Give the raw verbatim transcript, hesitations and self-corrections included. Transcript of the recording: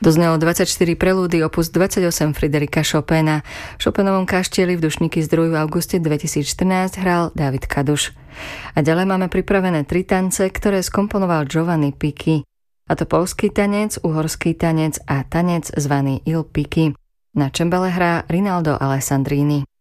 Doznelo dvadsaťštyri prelúdy opus dvadsaťosem Friderika Chopina. V Chopinovom kaštieli v Dušníky zdroju v auguste dvetisícštrnásť hral David Kaduš. A ďalej máme pripravené tri tance, ktoré skomponoval Giovanni Picchi. A to poľský tanec, uhorský tanec a tanec zvaný Il Picchi. Na čembale hrá Rinaldo Alessandrini.